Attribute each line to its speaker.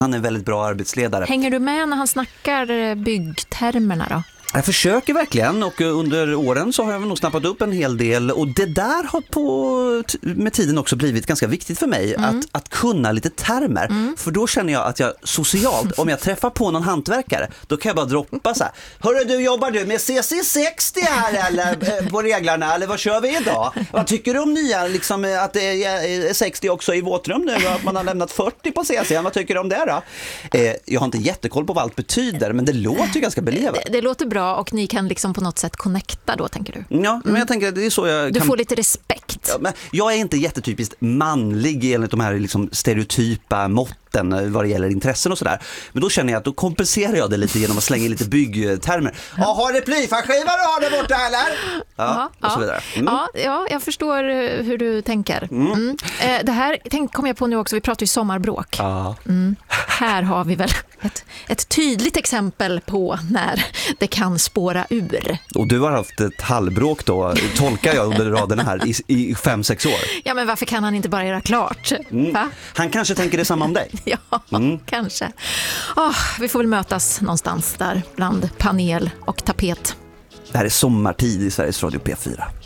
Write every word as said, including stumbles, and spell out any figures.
Speaker 1: Han är en väldigt bra arbetsledare.
Speaker 2: Hänger du med när han snackar byggtermerna då?
Speaker 1: Jag försöker verkligen, och under åren så har jag nog snappat upp en hel del, och det där har på med tiden också blivit ganska viktigt för mig, mm. att, att kunna lite termer, mm. för då känner jag att jag socialt, om jag träffar på någon hantverkare, då kan jag bara droppa så här: hörru du, jobbar du med C C sextio här eller på reglarna, eller vad kör vi idag? Vad tycker du om nya, liksom, att det är sextio också i våtrum nu, att man har lämnat fyrtio på C C, vad tycker du om det då? Eh, jag har inte jättekoll på vad allt betyder, men det låter ju ganska belevat.
Speaker 2: Det, det låter bra. Och ni kan liksom på något sätt connecta då, tänker du?
Speaker 1: Ja, men mm. jag tänker att det är så jag
Speaker 2: Du
Speaker 1: kan...
Speaker 2: får lite respekt.
Speaker 1: Ja, men jag är inte jättetypiskt manlig enligt de här liksom stereotypa måtten vad det gäller intressen och sådär. Men då känner jag att då kompenserar jag det lite genom att slänga lite byggtermer. Ja, har det plyfaskiva du har där borta eller? Ja, Aha, och så vidare. Mm.
Speaker 2: Ja, ja, jag förstår hur du tänker. Mm. Mm. Eh, det här tänk, kom jag på nu också, vi pratar ju sommarbråk.
Speaker 1: Ja.
Speaker 2: Mm. Här har vi väl ett, ett tydligt exempel på när det kan spåra ur.
Speaker 1: Och du har haft ett halvbråk då, tolkar jag under raderna här, i, i fem, sex år.
Speaker 2: Ja, men varför kan han inte bara göra klart?
Speaker 1: Mm. Han kanske tänker detsamma om dig.
Speaker 2: Ja, mm. kanske. Oh, vi får väl mötas någonstans där bland panel och tapet.
Speaker 1: Det här är sommartid i Sveriges Radio P fyra.